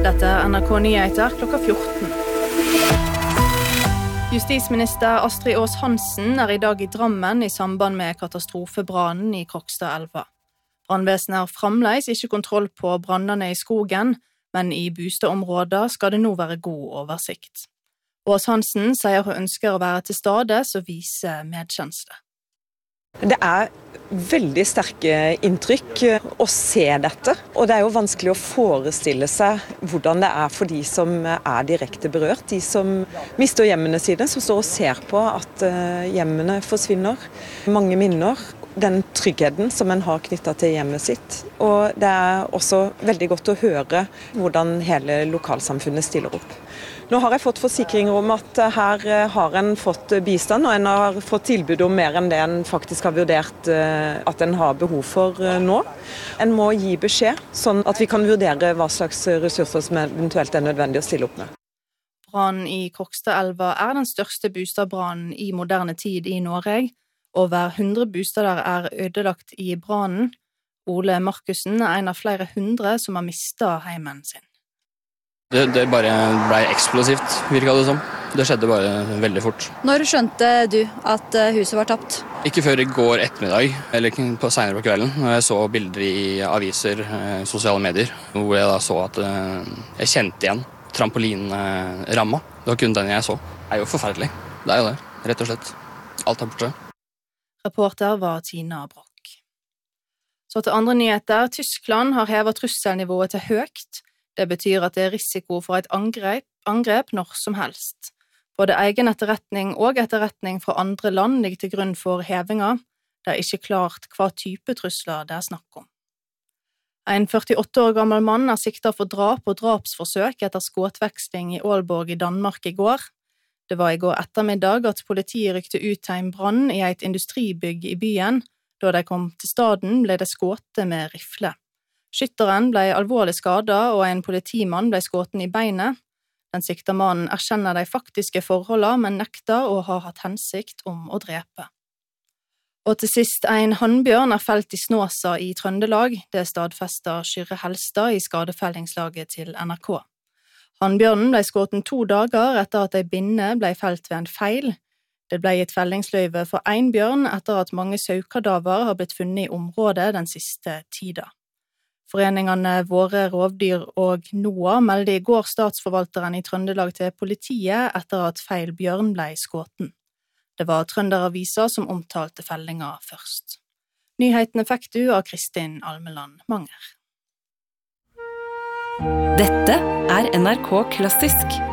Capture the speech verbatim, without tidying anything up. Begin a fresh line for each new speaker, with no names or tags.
Dette er N R K Nyheter klokka fjorten. Justisminister Astrid Aas Hansen er i dag i Drammen i samband med katastrofebrannen i Krokstadelva. Brannvesenet har fremdeles ikke kontroll på brannene i skogen, men i bostadområder skal det nå være god oversikt. Aas Hansen sier hun ønsker å være til stades og vise medkjensle.
Det er veldig sterke inntrykk å se dette, og det er jo vanskelig å forestille seg hvordan det er for de som er direkte berørt, de som mister hjemmene sine, som står og ser på at hjemmene forsvinner. Mange minner, den tryggheten som en har knyttet til hjemmet sitt, og det er også veldig godt å høre hvordan hele lokalsamfunnet stiller opp. Nå har jeg fått forsikringer om at her har en fått bistand, og en har fått tilbud om mer enn det en faktisk har vurdert at en har behov for nå. En må gi beskjed, sånn at vi kan vurdere hva slags ressurser som eventuelt er nødvendig å stille opp med.
Brannen i Krokstadelva er den største bostadbrannen i moderne tid i Norge. Over hundre bostader er ødelagt i brannen. Ole Markussen er en av flere hundre som har mistet heimen sin.
Det, det bare ble eksplosivt, virket det som. Det skjedde bare veldig fort.
Når skjønte du at huset var tapt?
Ikke før i går ettermiddag, eller på senere på kvelden, når jeg så bilder i aviser, sosiale medier, hvor jeg da så at jeg kjente igjen trampolinramma. Det var kun den jeg så. Det er jo forferdelig. Det er jo det, rett og slett. Alt er borte.
Reporter var Tina Brock. Så til andre nyheter. Tyskland har hevet trusselnivået til høyt. Det betyr at det er risiko for et angrep, angrep når som helst. Både egen etterretning og etterretning fra andre land ligger til grunn for hevinga. Det er ikke klart hva type trusler det er snakk om. En førtiåtte år gammel mann er siktet for drap og drapsforsøk etter skuddveksling i Aalborg i Danmark i går. Det var i går ettermiddag at politiet rykte ut til en brann i et industribygg i byen. Da de kom til staden ble det skutt med rifle. Skytteren ble alvorlig skadet, og en politimann ble skutt i beinet. Den siktede mannen erkjenner de faktiske forholdene, men nekter å ha hatt hensikt om å drepe. Og til sist, en hannbjørn er felt i Snåsa i Trøndelag. Det stadfester Kyrre Helstad i skadefellingslaget til N R K. Hannbjørnen ble skutt to dager etter at ei binne ble felt ved en feil. Det ble gitt fellingsløyve for en bjørn etter at mange saukadaver har blitt funnet i området den siste tida. Foreningene Våre rovdyr og NOAH meldte i går statsforvalteren i Trøndelag til politiet etter at feil bjørn ble skutt. Det var Trønderavisa som omtalte fellinga først. Nyhetene fikk du av Kristin Almeland Manger.
Dette er N R K Klassisk.